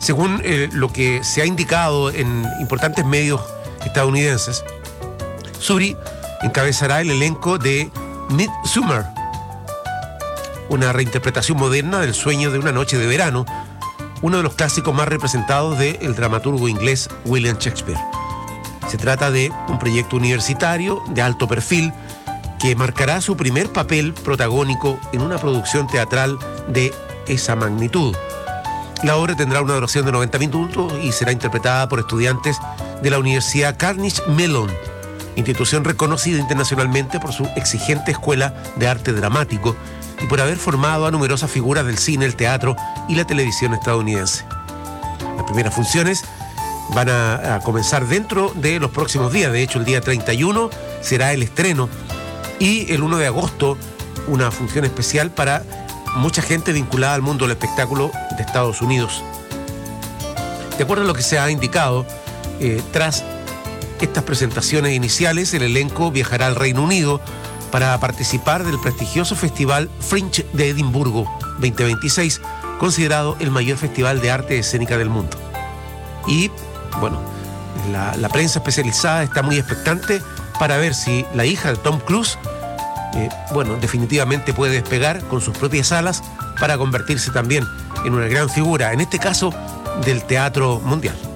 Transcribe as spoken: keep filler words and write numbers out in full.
Según eh, lo que se ha indicado en importantes medios estadounidenses, Suri encabezará el elenco de Midsummer, una reinterpretación moderna del sueño de una noche de verano, uno de los clásicos más representados del dramaturgo inglés William Shakespeare. Se trata de un proyecto universitario de alto perfil que marcará su primer papel protagónico en una producción teatral de esa magnitud. La obra tendrá una duración de noventa minutos y será interpretada por estudiantes de la Universidad Carnegie Mellon, institución reconocida internacionalmente por su exigente escuela de arte dramático y por haber formado a numerosas figuras del cine, el teatro y la televisión estadounidense. Las primeras funciones van a, a comenzar dentro de los próximos días. De hecho, el día treinta y uno será el estreno y el uno de agosto una función especial para mucha gente vinculada al mundo del espectáculo de Estados Unidos. De acuerdo a lo que se ha indicado, eh, tras estas presentaciones iniciales, el elenco viajará al Reino Unido para participar del prestigioso Festival Fringe de Edimburgo veinte veintiséis, considerado el mayor festival de arte escénica del mundo. Y, bueno, la, la prensa especializada está muy expectante para ver si la hija de Tom Cruise, eh, bueno, definitivamente puede despegar con sus propias alas para convertirse también en una gran figura, en este caso, del teatro mundial.